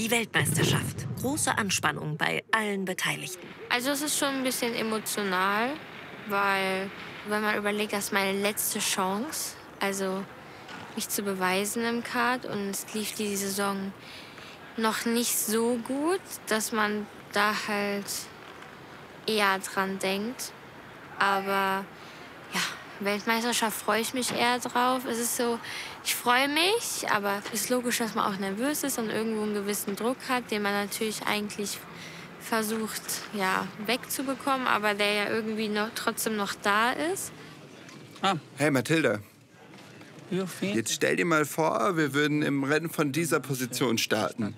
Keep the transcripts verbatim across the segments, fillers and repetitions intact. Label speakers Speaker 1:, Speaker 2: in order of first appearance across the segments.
Speaker 1: Die Weltmeisterschaft. Große Anspannung bei allen Beteiligten.
Speaker 2: Also es ist schon ein bisschen emotional, weil wenn man überlegt, das ist meine letzte Chance, also mich zu beweisen im Kart. Und es lief die Saison noch nicht so gut, dass man da halt eher dran denkt. Aber ja, Weltmeisterschaft freue ich mich eher drauf. Es ist so, ich freue mich, aber es ist logisch, dass man auch nervös ist und irgendwo einen gewissen Druck hat, den man natürlich eigentlich versucht, ja, wegzubekommen, aber der ja irgendwie noch, trotzdem noch da ist.
Speaker 3: Ah.
Speaker 4: Hey Mathilda, jetzt stell dir mal vor, wir würden im Rennen von dieser Position starten.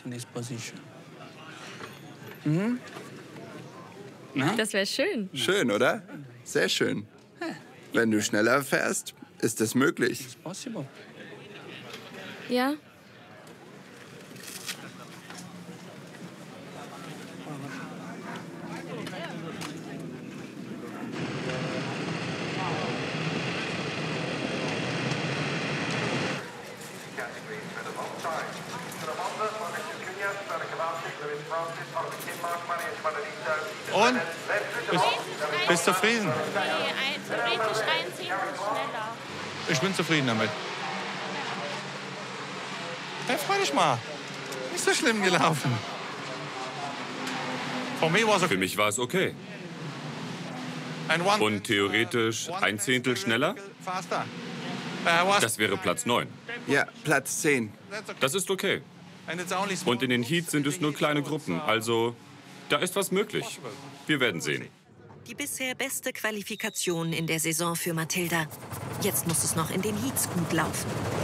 Speaker 3: Mhm.
Speaker 2: Das wäre schön.
Speaker 4: Schön, oder? Sehr schön. Wenn du schneller fährst, ist das möglich.
Speaker 2: Ja.
Speaker 3: Und? Bist, bist zufrieden?
Speaker 5: Nee, theoretisch ein Zehntel schneller.
Speaker 3: Ich bin zufrieden damit. Hey, freu dich mal. Nicht so schlimm gelaufen.
Speaker 6: Für mich war es okay. Und theoretisch ein Zehntel schneller? Das wäre Platz neun.
Speaker 4: Ja, Platz zehn.
Speaker 6: Das ist okay. Und in den Heats sind es nur kleine Gruppen, also da ist was möglich. Wir werden sehen.
Speaker 1: Die bisher beste Qualifikation in der Saison für Mathilda. Jetzt muss es noch in den Heats gut laufen.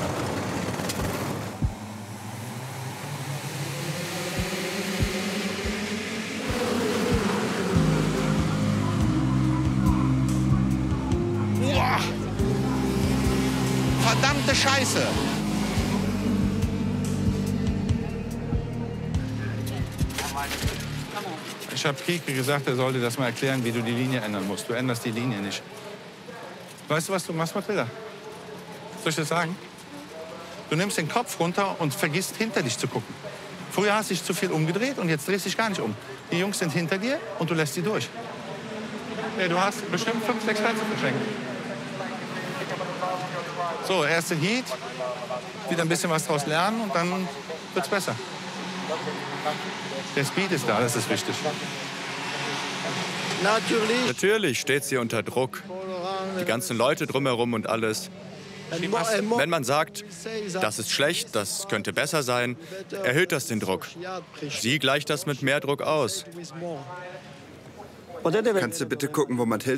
Speaker 3: Boah. Verdammte Scheiße! Ich habe Kike gesagt, er sollte das mal erklären, wie du die Linie ändern musst. Du änderst die Linie nicht. Weißt du, was du machst, Mathilda? Soll ich das sagen? Du nimmst den Kopf runter und vergisst, hinter dich zu gucken. Früher hast du dich zu viel umgedreht und jetzt drehst du dich gar nicht um. Die Jungs sind hinter dir und du lässt sie durch. Ja, du hast bestimmt fünf, sechs Plätze verschenkt. So, erste Heat, wieder ein bisschen was draus lernen und dann wird's besser. Der Speed ist da, das ist wichtig.
Speaker 7: Natürlich. Natürlich steht sie unter Druck. Die ganzen Leute drumherum und alles. Wenn man sagt, das ist schlecht, das könnte besser sein, erhöht das den Druck. Sie gleicht das mit mehr Druck aus.
Speaker 4: Kannst du bitte gucken, wo Mathilda